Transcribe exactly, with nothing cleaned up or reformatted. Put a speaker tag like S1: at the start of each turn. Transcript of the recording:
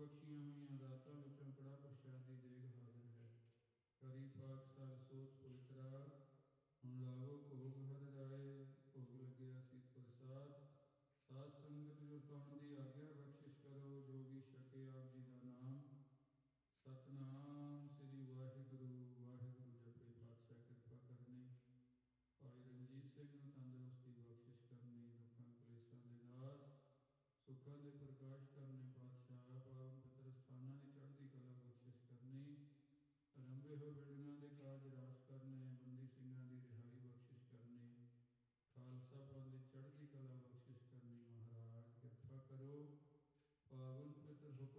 S1: ਬਖਸ਼ੀਆਂ ਹੋਈਆਂ ਦਾਤਾਂ ਵਿੱਚੋਂ ਕੜਾ ਪ੍ਰਸ਼ਾਦੀ ਦੇਗ ਹਾਜ਼ਰ ਹੈ। ਕਰੀ ਪਾਕ ਸਾਲ ਸੋਚ ਪਵਿੱਤਰਾ, ਹੁਣ ਲਾਵੋ ਭੋਗ ਹਰ ਰਾਏ। ਭੋਗ ਲੱਗਿਆ ਸੀ ਪ੍ਰਸਾਦ, ਸਾਧ ਸੰਗਤ ਜੋ ਤਾਉਣ ਦੀ ਆਗਿਆ ਬਖਸ਼ਿਸ਼ ਕਰੋ। ਜੋ ਵੀ ਛਕੇ ਆਪ ਜੀ ਦਾ ਨਾਮ, ਸਤਨਾਮ ਸ੍ਰੀ ਵਾਹਿਗੁਰੂ ਵਾਹਿਗੁਰੂ ਜਪੇ ਪਾਤਸ਼ਾਹ ਕਿਰਪਾ ਕਰਨੀ। ਭਾਈ ਰਣਜੀਤ ਸਿੰਘ ਨੂੰ ਤੰਦਰੁਸਤੀ ਬਖਸ਼ਿਸ਼ ਕਰਨੀ। ਦੁੱਖਾਂ ਕਲੇਸ਼ਾਂ ਦੇ ਨਾਸ, ਸੁੱਖਾਂ ਦੇ ਪ੍ਰਕਾਸ਼ ਕਰਨੇ ਪਾਤਸ਼ਾਹ। ਪਾਵਨ ਪਵਿੱਤਰ ਸਥਾਨਾਂ ਦੀ ਚੜ੍ਹਦੀ ਕਲਾ ਬਖਸ਼ਿਸ਼ ਕਰਨੀ। ਅਰੰਭੇ ਹੋਏ ਬਿਲਡਿੰਗਾਂ ਦੇ ਕਾਜ ਰਾਸ ਕਰਨੇ। ਬੰਦੀ ਸਿੰਘਾਂ ਦੀ ਰਿਹਾਈ ਬਖਸ਼ਿਸ਼ ਕਰਨੀ। ਖਾਲਸਾ ਪੰਥ ਦੀ ਚੜ੍ਹਦੀ ਕਲਾ ਬਖਸ਼ਿਸ਼ ਕਰਨੀ। ਮਹਾਰਾਜ ਕਿਰਪਾ ਕਰੋ। ਪਾਵਨ ਪਵਿੱਤਰ ਹੁਕਮ